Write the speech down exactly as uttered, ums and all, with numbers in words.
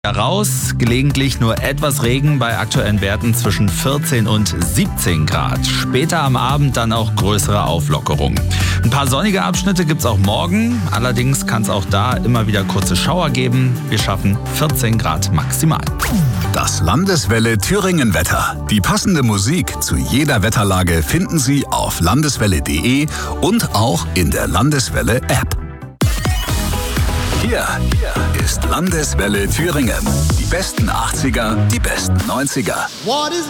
Raus, gelegentlich nur etwas Regen bei aktuellen Werten zwischen vierzehn und siebzehn Grad. Später am Abend dann auch größere Auflockerungen. Ein paar sonnige Abschnitte gibt's auch morgen. Allerdings kann es auch da immer wieder kurze Schauer geben. Wir schaffen vierzehn Grad maximal. Das Landeswelle Thüringen Wetter. Die passende Musik zu jeder Wetterlage finden Sie auf landeswelle punkt de und auch in der Landeswelle App. Hier ist Landeswelle Thüringen. Die besten achtziger, die besten neunziger.